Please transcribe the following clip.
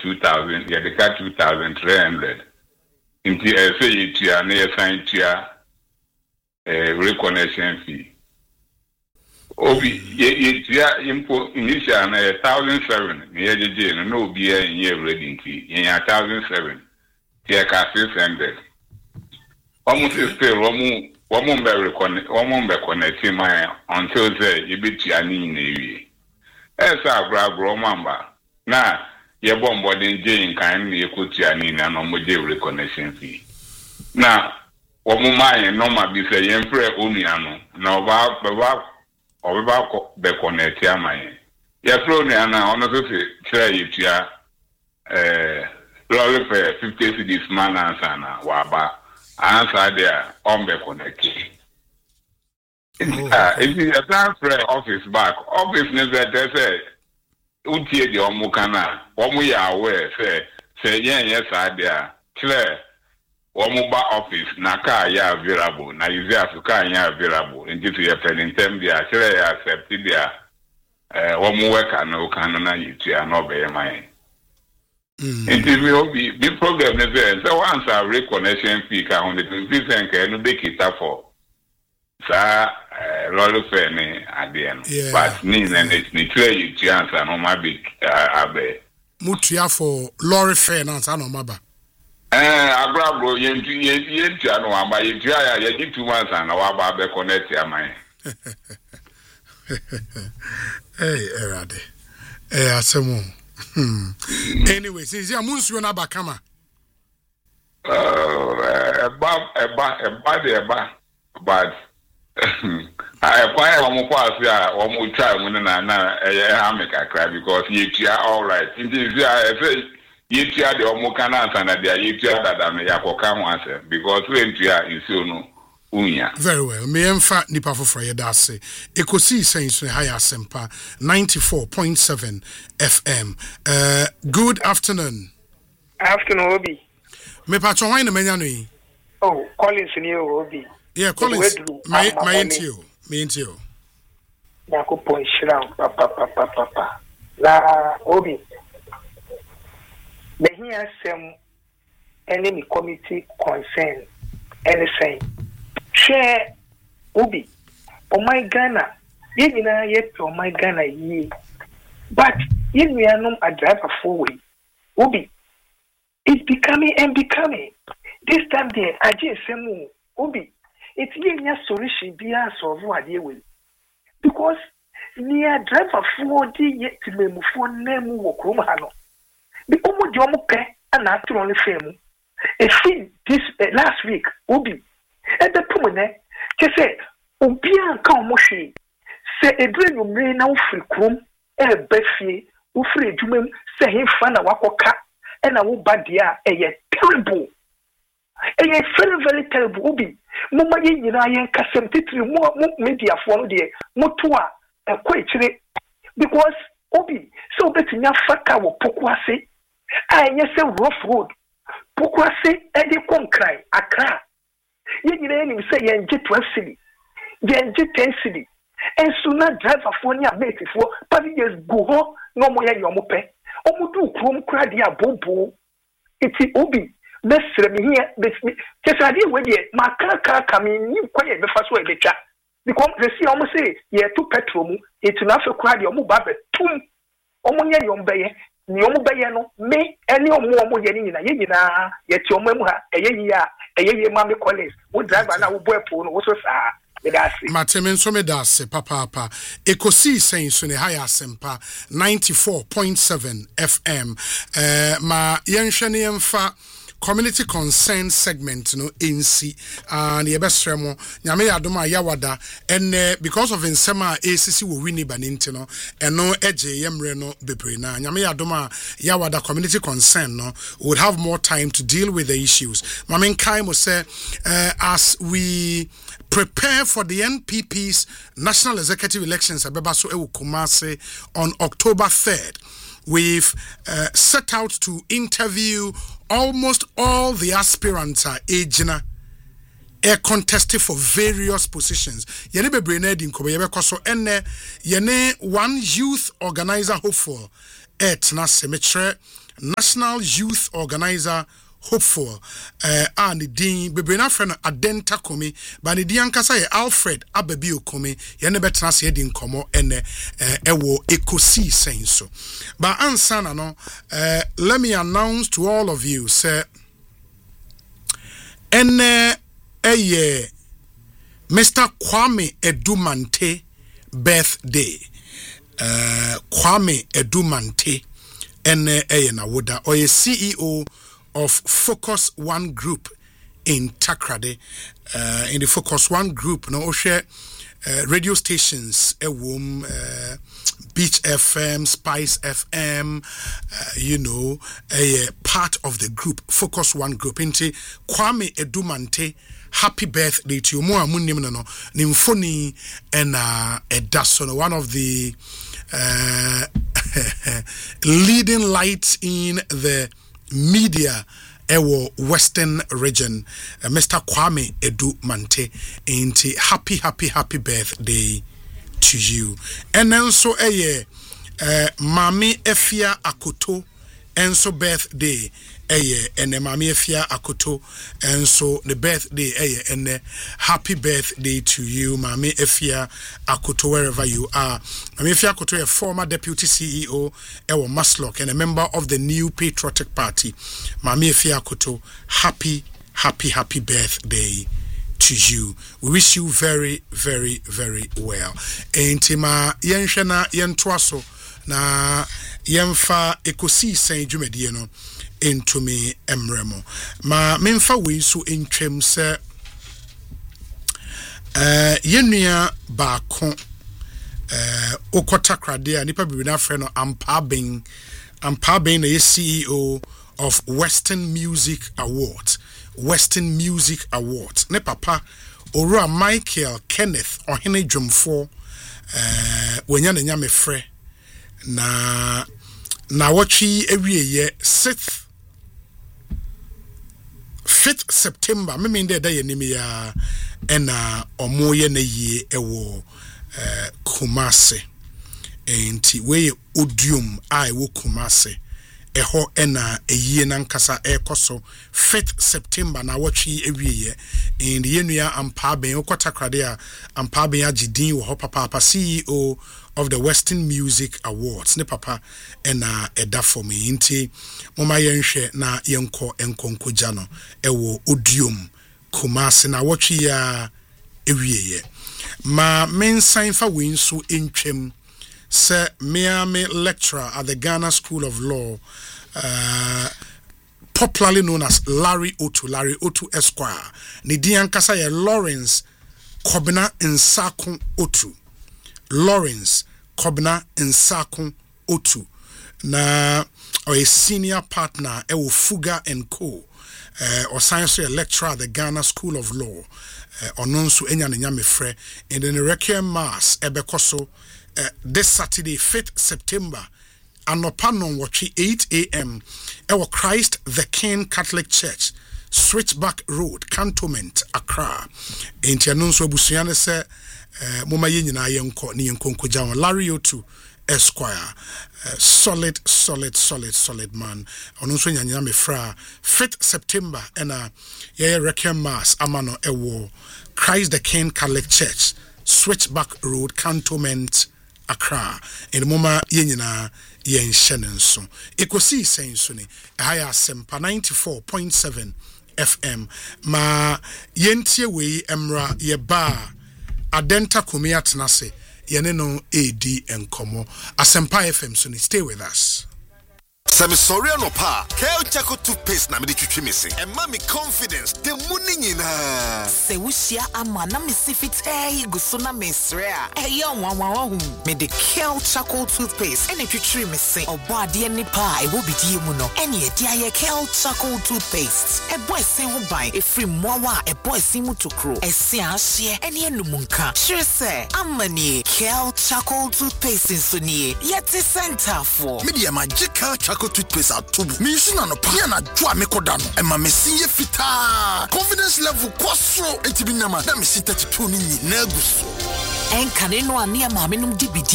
2,000, yeah, they got 2,300. In the say near sign reconnection fee. Obi, yeah, initial 1,007, near the jail, no beer in year reading fee, in 1,007, yeah, 600. Almost still one more connecting my until say you be Tiani Navy. As I grab Romamba. Now, your bomb body Jane kind you could Tiani and no more reconnection fee. Now, one more mind, no ma be saying Frey Uniano, no about the connect ya mine. Yes, Roniana, honestly, try it ya, lolly fair 50 cities man and sana, waba. Answer there on the connect. If you transfer office back, office never say, Uti the Omukana, one we are aware, say, yes, I there, clear, Omuba office, Naka ya available, na you have to ya available, and if you have an term, they are clear accepted there, one work and no canon, you are not very mine. It will be the problem is there. So once I reconnection fee on the television can make it up for. Sir, Lolo Fenny at the end. But need and it's clear you chance and on my big abe. Mutia for Lorry Finance and on my back. Abrabo, you know, but you try, you get 2 months and our babe connect your mind. Hey, Erade. Hey, Asemo. Anyway, since you're Munsu na Bakama. But I acquire one pass here, one more try when I make a cry because you are all right. Indeed, I say you are the Omokana and they are you that I may have come answer because when you are in Sono. Very well. Me emfa nipa foforo ye da se. Ekosi sense higher sempa 94.7 FM. Good afternoon. Afternoon, Obi. Me patron why na menya no yi? Oh, Collins ni Obi. Yeah, Collins. My into you. Yakopon shira papa. La Obi. Me here sem enemy committee concern anything. Share Obi. Oh my Ghana. Yena yet oh my Ghana ye. But we are not a driver forward. Obi. It's becoming and becoming. This time there, I just say more. Obi. It's a solution be a solve what you will. Because near driver 40 yet to me for name work room hano. The Omo Jomope and naturally fame. A thing this last week, Obi. And the Pumane, she said, Obia come moshi. Say a dream of me now free crum, a befi, who free jumem, say him fan a wakoka, and a wobadia, a terrible. A very, very terrible Obi. Mumma yin I Cassam Titri more media for the Motua, a quite because Obi, so betting your faka will pokwase. I yes a rough road. Pokwase, and they come cry, a cry. Yet you say yen jet 12 city, yen jet 10 city, and sooner drive a phone ya mate for 5 years go home, no more your mope. Omudu chrome cry dia bobo. It's Obi, let's me here, just I did with it, my car coming, you quiet the first way they chat. Because they see almost say, yeah, 2 petrol, it's enough to cry your mubabe, 2 Omonia Yombe. Nyomu bayano me any more yenina yina yet your memoir a ye mammy Collins would drive an hour boy phone was Matemen so me dase papa Ekosi saying so ne higher sempa 94.7 FM ma yenhwene yemfa community concern segment no NC and yebesremo nyame yadoma yawada and because of nsema ACC wo wini baninti no eno eje yemre no bebre na nyame yadoma yawada community concern no would have more time to deal with the issues. Mamen kai mo say as we prepare for the NPP's national executive elections abeba so ewu Kumasi on October 3rd. We've set out to interview almost all the aspirants are agena contested for various positions. Yene be brained ko be koso enne yene one youth organizer hopeful etna semetre national youth organizer hopeful and the dean bebrena friend Adenta Komi but the dean kasa Alfred Ababi Okomi yene betena se di nkomo ene ewo ekosi senso but ansana no let me announce to all of you say ene Mr. Kwame Edumante birthday Kwame Edumante ene na woda or CEO of Focus One Group in Takrade. In the Focus One Group, no share radio stations, Beach FM, Spice FM, a part of the group, Focus One Group. Into Kwame Edumante, happy birthday to you. Mo amunim no nimfoni and Edasono, one of the leading lights in the media Western region, Mr. Kwame Edumante, ain't happy birthday to you. And then so Mami Efia Akoto, and so birthday and Mami Efia Akoto, and so the birthday and happy birthday to you, Mami Efia Akoto, wherever you are. Mami Efia Akoto, a former deputy CEO Ewo Maslock and a member of the New Patriotic Party. Mami Efia Akoto, happy birthday to you. We wish you very well. Entima yenshena yentwaso na yemfa ekosi sen dwumedie no into me emremo ma memfa we so entwem se yenua baako okota krade a nipa bibi na frɛ no ampaben na ye CEO of Western Music Awards ne papa Owura Michael Kenneth Ohene Dwomfo wanya na nya me frɛ na watchi ewieye 5th September me mean day enimi ya ena omoye na yie ewo Kumase enti we odium a ewo Kumase eho ena eyie nankasa ekoso 5th September na watchi ewieye in the yenua ampaben okota krade a ampaben agidin wo ho papa CEO of the Western Music Awards ne papa ena eda for me nti moma yenhwe na yenko jano ewo odium Kumase na watchi ya ewieye ma mensan fa winso entwem se me lecturer at the Ghana School of Law popularly known as Larry Otu Esquire ni dian kasa ye Lawrence Kobna Nsakun Otu na a senior partner ewo Fuga and Co or science lecturer at the Ghana School of Law ononso enya ne nyame frɛ in the Requiem Mass ebekoso this Saturday 5th September anopanon watchi 8 a.m. ewo Christ the King Catholic Church Switchback Road Cantonment Accra enti anonso abusuane se moma ye nyina yenko ne yenkonko jawo Larry Otu Esquire solid man ononso nyanya me fra 5th September ena ye Requiem Mass amano ewo Christ the King Catholic Church Switchback Road Cantonment Accra in the moma ye nyina yen shenenso ekosi senso ni haya sempa 94.7 FM ma yentie we emra ye ba Adenta Komi atnase yene no AD enkomo asempa FM so ni stay with us. Sorry no pa. Kel Chaco toothpaste na me twitwi me se. And mommy confidence the money nyina. Se wushia ama na me sifite guso na mesre a. Eyo wanwa hu. Me de Kel Chaco toothpaste ene twitwi me se. Obo ade ni pa e wo bidie mu no. Ene e dia ye Kel Chaco toothpaste. E boy sen ho ban e free mowa e boy sin mu tokro. E se ahye ene enumunka. Sure se amani Kel Chaco toothpaste so nie. Yeti center for. Media magical Chaco toothpaste atubu. Me use na no pa na dwa me koda no. E ma me sinye fita. Confidence level kwasro entibi na ma. Na me sin 32 ni na guso. En kane no ane ma me num dibidi